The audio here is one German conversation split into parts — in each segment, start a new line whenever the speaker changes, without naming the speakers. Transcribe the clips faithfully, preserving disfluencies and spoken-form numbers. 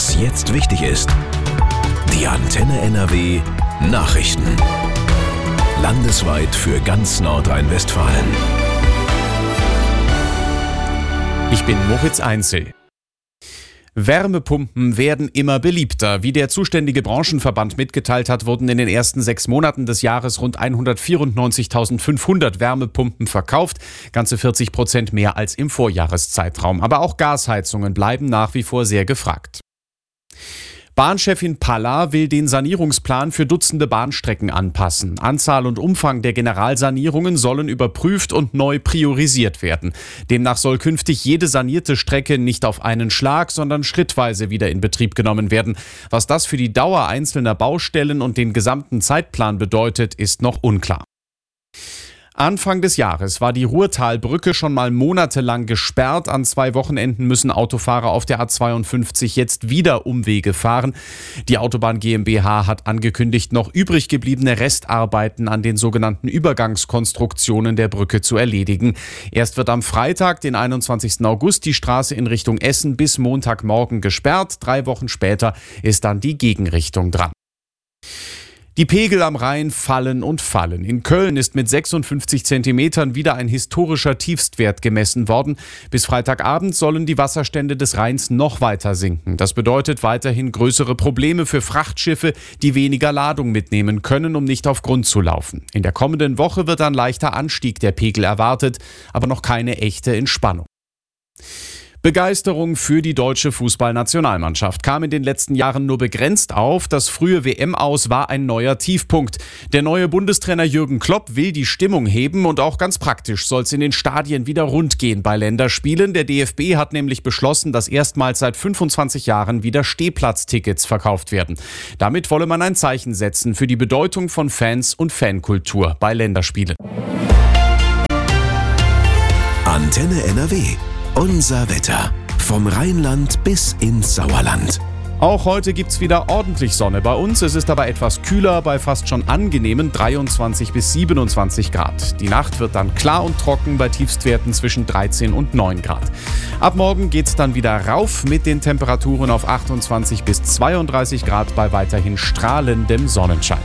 Was jetzt wichtig ist. Die Antenne N R W Nachrichten. Landesweit für ganz Nordrhein-Westfalen.
Ich bin Moritz Einzel. Wärmepumpen werden immer beliebter. Wie der zuständige Branchenverband mitgeteilt hat, wurden in den ersten sechs Monaten des Jahres rund hundertvierundneunzigtausendfünfhundert Wärmepumpen verkauft, ganze vierzig Prozent mehr als im Vorjahreszeitraum. Aber auch Gasheizungen bleiben nach wie vor sehr gefragt. Bahnchefin Palla will den Sanierungsplan für Dutzende Bahnstrecken anpassen. Anzahl und Umfang der Generalsanierungen sollen überprüft und neu priorisiert werden. Demnach soll künftig jede sanierte Strecke nicht auf einen Schlag, sondern schrittweise wieder in Betrieb genommen werden. Was das für die Dauer einzelner Baustellen und den gesamten Zeitplan bedeutet, ist noch unklar. Anfang des Jahres war die Ruhrtalbrücke schon mal monatelang gesperrt. An zwei Wochenenden müssen Autofahrer auf der A zweiundfünfzig jetzt wieder Umwege fahren. Die Autobahn GmbH hat angekündigt, noch übrig gebliebene Restarbeiten an den sogenannten Übergangskonstruktionen der Brücke zu erledigen. Erst wird am Freitag, den einundzwanzigsten August, die Straße in Richtung Essen bis Montagmorgen gesperrt. Drei Wochen später ist dann die Gegenrichtung dran. Die Pegel am Rhein fallen und fallen. In Köln ist mit sechsundfünfzig Zentimetern wieder ein historischer Tiefstwert gemessen worden. Bis Freitagabend sollen die Wasserstände des Rheins noch weiter sinken. Das bedeutet weiterhin größere Probleme für Frachtschiffe, die weniger Ladung mitnehmen können, um nicht auf Grund zu laufen. In der kommenden Woche wird ein leichter Anstieg der Pegel erwartet, aber noch keine echte Entspannung. Begeisterung für die deutsche Fußballnationalmannschaft kam in den letzten Jahren nur begrenzt auf. Das frühe W M-Aus war ein neuer Tiefpunkt. Der neue Bundestrainer Jürgen Klopp will die Stimmung heben und auch ganz praktisch soll es in den Stadien wieder rund gehen bei Länderspielen. Der D F B hat nämlich beschlossen, dass erstmals seit fünfundzwanzig Jahren wieder Stehplatztickets verkauft werden. Damit wolle man ein Zeichen setzen für die Bedeutung von Fans und Fankultur bei Länderspielen.
Antenne N R W. Unser Wetter. Vom Rheinland bis ins Sauerland.
Auch heute gibt's wieder ordentlich Sonne bei uns. Es ist aber etwas kühler bei fast schon angenehmen dreiundzwanzig bis siebenundzwanzig Grad. Die Nacht wird dann klar und trocken bei Tiefstwerten zwischen dreizehn und neun Grad. Ab morgen geht's dann wieder rauf mit den Temperaturen auf achtundzwanzig bis zweiunddreißig Grad bei weiterhin strahlendem Sonnenschein.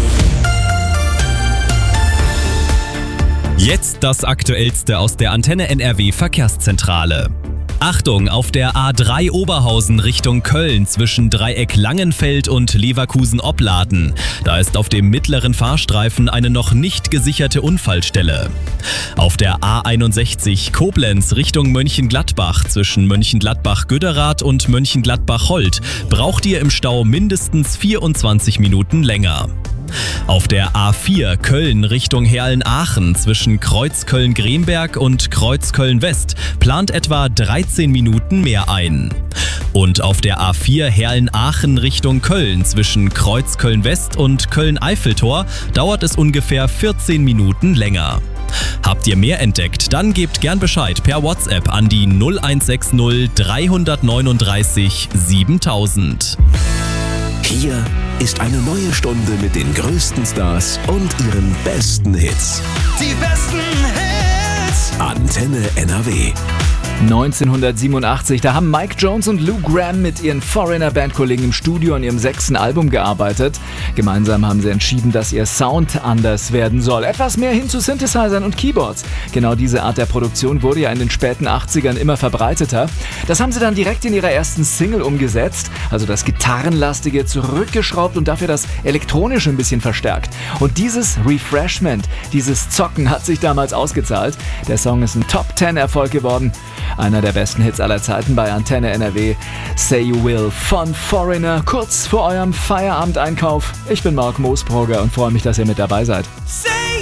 Jetzt das Aktuellste aus der Antenne N R W Verkehrszentrale. Achtung, auf der A drei Oberhausen Richtung Köln zwischen Dreieck Langenfeld und Leverkusen-Opladen. Da ist auf dem mittleren Fahrstreifen eine noch nicht gesicherte Unfallstelle. Auf der A einundsechzig Koblenz Richtung Mönchengladbach zwischen Mönchengladbach-Göderath und Mönchengladbach-Holt braucht ihr im Stau mindestens vierundzwanzig Minuten länger. Auf der A vier Köln Richtung Herlen-Aachen zwischen Kreuzköln-Gremberg und Kreuzköln-West plant etwa dreizehn Minuten mehr ein. Und auf der A vier Herlen-Aachen Richtung Köln zwischen Kreuzköln-West und Köln-Eiffeltor dauert es ungefähr vierzehn Minuten länger. Habt ihr mehr entdeckt, dann gebt gern Bescheid per WhatsApp an die null eins sechs null drei neun drei siebentausend.
Hier ist eine neue Stunde mit den größten Stars und ihren besten Hits.
Die besten Hits.
Antenne N R W.
neunzehnhundertsiebenundachtzig, da haben Mike Jones und Lou Gramm mit ihren Foreigner-Bandkollegen im Studio an ihrem sechsten Album gearbeitet. Gemeinsam haben sie entschieden, dass ihr Sound anders werden soll. Etwas mehr hin zu Synthesizern und Keyboards. Genau diese Art der Produktion wurde ja in den späten achtzigern immer verbreiteter. Das haben sie dann direkt in ihrer ersten Single umgesetzt. Also das Gitarrenlastige zurückgeschraubt und dafür das Elektronische ein bisschen verstärkt. Und dieses Refreshment, dieses Zocken hat sich damals ausgezahlt. Der Song ist ein Top Ten Erfolg geworden. Einer der besten Hits aller Zeiten bei Antenne N R W. Say You Will von Foreigner, kurz vor eurem Feierabendeinkauf. Ich bin Marc Moosbrugger und freue mich, dass ihr mit dabei seid.